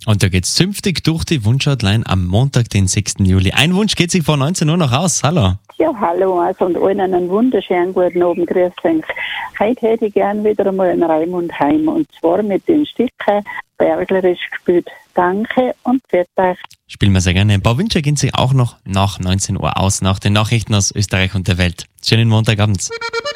Und da geht's zünftig durch die Wunschhotline am Montag, den 6. Juli. Ein Wunsch geht sich vor 19 Uhr noch aus. Hallo. Ja, hallo, also und allen einen wunderschönen guten Abend, grüß euch. Heute hätte ich gern wieder einmal einen Raimund heim, und zwar mit den Stücken berglerisch gespielt. Danke und pfiat euch. Spielen wir sehr gerne. Ein paar Wünsche gehen sich auch noch nach 19 Uhr aus, nach den Nachrichten aus Österreich und der Welt. Schönen Montagabend.